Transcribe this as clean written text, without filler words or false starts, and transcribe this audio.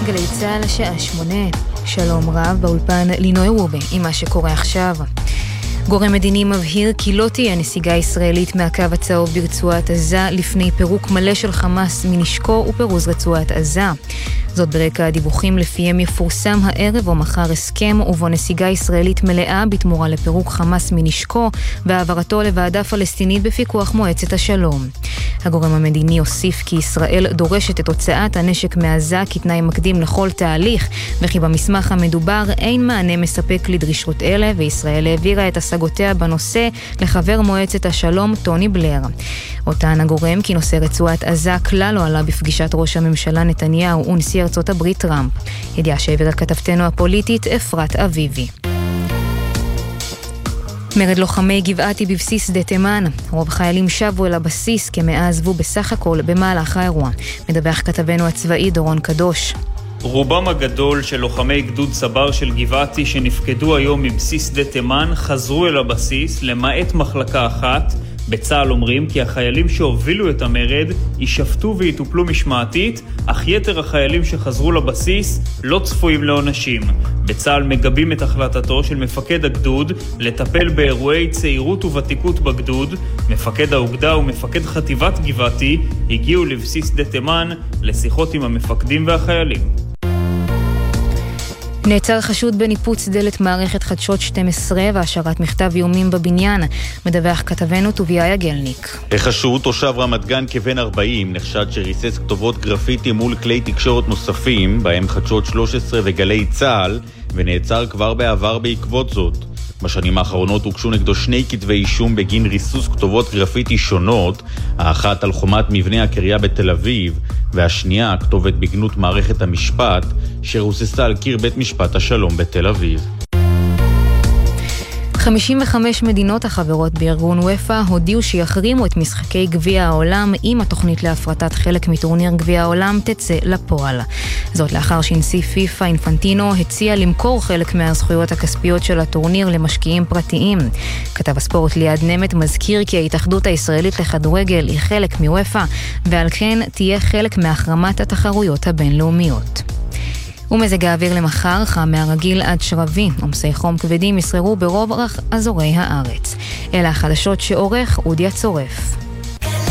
גלי צהל השעה 8. שלום רב, באולפן לינוי וובה עם מה שקורה עכשיו. גורם מדיני מבהיר כי לא תהיה נסיגה ישראלית מהקו הצהוב ברצועת עזה לפני פירוק מלא של חמאס מנשקו ופירוז רצועת עזה. זאת ברקע הדיווחים לפיהם יפורסם הערב או מחר הסכם ובו נסיגה ישראלית מלאה בתמורה לפירוק חמאס מנשקו והעברתו לוועדה פלסטינית בפיקוח מועצת השלום. הגורם המדיני הוסיף כי ישראל דורשת את הוצאת הנשק מעזה כתנאי מקדים לכל תהליך, וכי במסמך המדובר אין מענה מספק לדרישות אלה, וישראל העבירה את השגותיה בנושא לחבר מועצת השלום טוני בלר. אותן הגורם כי נושא רצועת עזה כלל לא עלה בפגישת ראש הממשלה נתניהו ונשיא ארצות הברית טראמפ. ידיעה שהעבירה כתבתנו הפוליטית אפרת אביבי. מרד לוחמי גבעתי בבסיס שדה תימן. רוב חיילים שבו אל הבסיס, כמאה עזבו בסך הכל במהלך האירוע. מדווח כתבנו הצבאי דורון קדוש. רובם הגדול של לוחמי גדוד סבר של גבעתי שנפקדו היום מבסיס שדה תימן חזרו אל הבסיס, למעט מחלקה אחת. בצה"ל אומרים כי החיילים שהובילו את המרד יישפטו ויטופלו משמעתית, אך יתר החיילים שחזרו לבסיס לא צפויים לעונשים. בצה"ל מגבים את החלטתו של מפקד הגדוד לטפל באירועי צעירות וותיקות בגדוד. מפקד האוגדה ומפקד חטיבת גבעתי הגיעו לבסיס שדה תימן לשיחות עם המפקדים והחיילים. נעצר חשוד בניפוץ דלת מערכת חדשות 12 והשארת מכתב איומים בבניין. מדווח כתבנו טוביה יגלניק. החשוד, תושב רמת גן כבן 40, נחשד שריסס כתובות גרפיטי מול כלי תקשורת נוספים, בהם חדשות 13 וגלי צהל, ונעצר כבר בעבר בעקבות זאת. בשנים האחרונות הוגשו נגדו 2 כתבי אישום בגין ריסוס כתובות גרפיטי שונות, האחת על חומת מבנה הקריה בתל אביב, והשנייה כתובת בגנות מערכת המשפט, שרוססה על קיר בית משפט השלום בתל אביב. 55 מדינות החברות בארגון וויפה הודיעו שיחרימו את משחקי גביע העולם אם התוכנית להפרטת חלק מטורניר גביע העולם תצא לפועל. זאת לאחר שנשיא פיפה אינפנטינו הציע למכור חלק מהזכויות הכספיות של הטורניר למשקיעים פרטיים. כתב הספורט ליעד נמת מזכיר כי ההתאחדות הישראלית לכדורגל היא חלק מוויפה, ועל כן תהיה חלק מהחרמת התחרויות הבינלאומיות. ומזג האוויר למחר חם מהרגיל עד שרבי, עומסי חום כבדים ישררו ברוב אזורי הארץ. אלה החדשות שעורך אודיה צורף.